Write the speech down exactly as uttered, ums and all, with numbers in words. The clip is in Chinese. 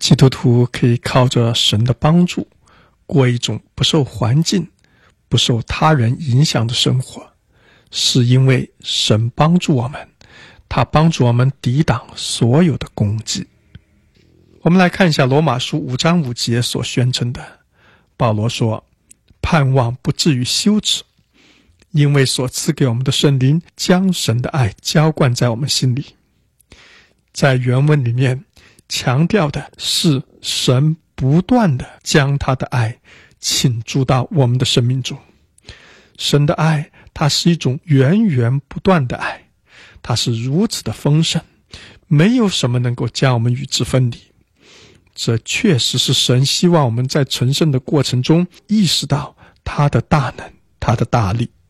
基督徒可以靠着神的帮助，过一种不受环境、不受他人影响的生活，是因为神帮助我们，他帮助我们抵挡所有的攻击。我们来看一下罗马书五章五节所宣称的，保罗说，盼望不至于羞耻，因为所赐给我们的圣灵将神的爱浇灌在我们心里。在原文里面强调的是神不断地将他的爱倾注到我们的生命中。神的爱，它是一种源源不断的爱，它是如此的丰盛，没有什么能够将我们与之分离。这确实是神希望我们在成圣的过程中意识到他的大能，他的大力。